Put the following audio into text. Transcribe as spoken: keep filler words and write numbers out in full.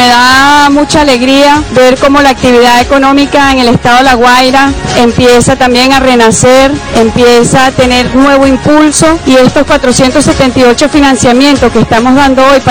Me da mucha alegría ver cómo la actividad económica en el estado de La Guaira empieza también a renacer, empieza a tener nuevo impulso, y estos cuatrocientos setenta y ocho financiamientos que estamos dando hoy